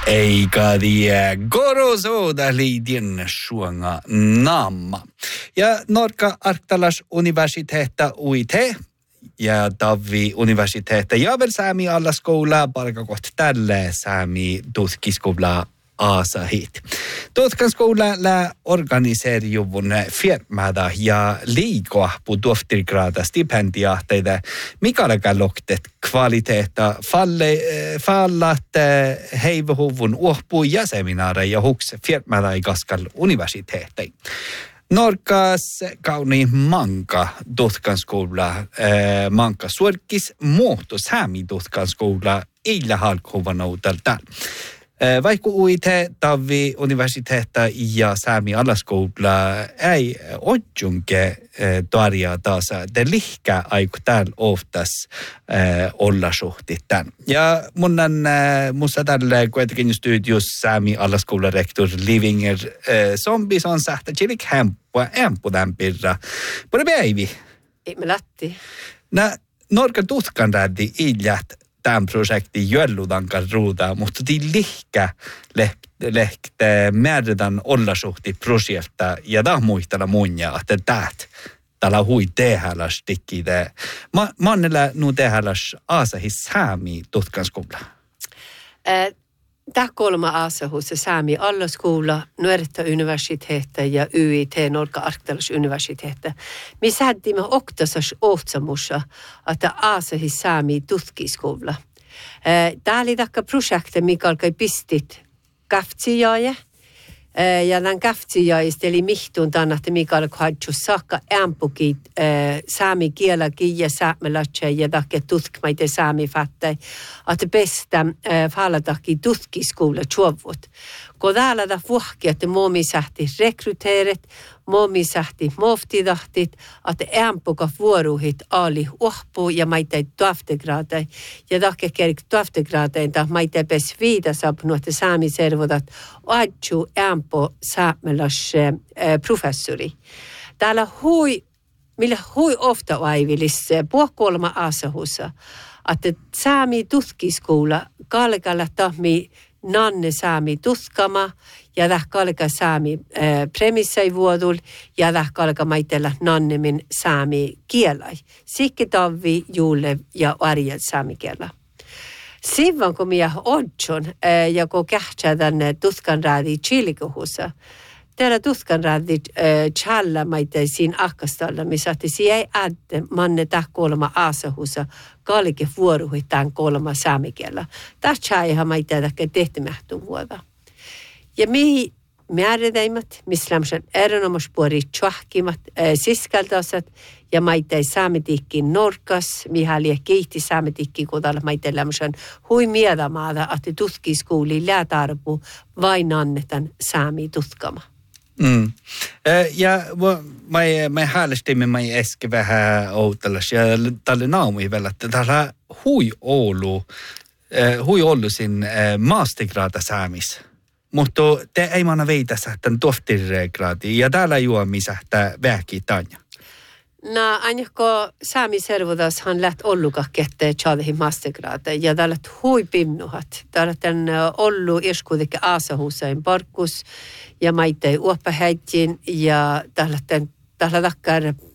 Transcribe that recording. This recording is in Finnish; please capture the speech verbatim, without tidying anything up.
Eikä tie gorosoda liidin suonga namma. Ja Norka Arktalas universiteetta uite ja Tavi universiteetta ja väl Sami alla skola palkakot tälle Sami tutkiskola Aasa hit. Tutkiskola la organiseerjuvun firmada ja liikoa på tohtorigrada stipendiaatteita, mikä loktet kvaliteetta falle fallat heivehuvun uohpu ja seminaareja ja huks firmada i kaskal universiteettei. Norkas kauni manka tutkiskola eh, manka suorkis muuttu Sami tutkiskola illa halkhuvanoutalta. Vaikka uite Tavi universiteetta ja Sami alaskoula ei odjunke tarjaa taas, det lihkä aiku täällä oftas olla suhtit tämän. Ja mun on musta tällä kuitenkin studios Sami alaskoula rektor Livinger Zombis on sähtä chilik hempua empu tämän pirra. Pure päivi? Ei me lätti. Nä Norkan tutkan rädi iljät tämän projektin jölludankan ruudaa, mutta tii lihkä lehte määrätän olla suhti projekta ja tämä muistella munja, että täät tällä hui tehäläs tikkide. Ma, mannella nu tehäläs Aasahis Sami tutkanskola. Äh, Tämä kolma Aasahussa Sami allaskola, Nuorta universiteetta ja Y I T Norka Arktalas universiteetta. Me säädtimme oktasas ohtsamussa, että Aasahis Sami tutkiskola. Tämä oli takka projekti, mikä alkoi pistit kaftsioja. Ja tämän kaftsioista eli mihtun tänne, että mikä alkoi hadju saakka ämpukit saami kielaki ja saamelatse ja takka tutkmaita saami fattai, että bästa fallataki tutkiskola tjovut. Kun täällä tämä vuokki, että muomi sähti rekryteerit, muomi sähti moftidahtit, että ämpuka vuoruhit ali uhpu ja maitei tuaftegraatai. Ja takka kerk tuaftegraatain, että maitei pes viida saapunu, että saami servodat adju ämpu saamelas äh, professori. Täällä hui, millä hui ofta aivilis puokolma Aasahussa, että saami tutkiskola kalkalla tahmi nanne saami tutkama ja täh kalka saami äh, premissai vuodul ja täh kalka maitella nannemin saami kielai. Sikki tavi juule ja arjel saami kielä. Sivan kun minä odjon äh, ja kun kähtsä tänne tutkanraadi Chilikohussa, täällä tutkanraadi äh, challa maite siinä akkastalla, missä se ei adde manne täh kolma Aasahussa kalke vuoruhi tämän kolma saamikielä. Tässä ei ihan maite tähkä tehtämähtun vuoda. Ja mihin määrätäimät, missä lämmöisen erinomaispuori tjohkimat äh, siskaltasat ja maite saamitikkin Norkas, mihin oli kiihti saamitikki, kun täällä maite lämmöisen hui miedamaada, että tutkiskouli läätarpu vain annetaan saami tutkama. Mm. Ja mä häälestimme mä äsken vähän outallas ja tälle naumi vielä, että täällä hui Oulu, hui Oulu sin mastergrada saamis. Mutta te ei manna veitä sähtän tohtorigraadi ja täällä juomi sähtää vähki tanja. No, ainakaan Sami servodashan läht olluka kette tjaadehi mastergrada ja täällä hui pimnuhat. Täällä on ollu irskuudikke Aasahusain parkkus ja maitei uoppahäitjin ja täällä täällä takkar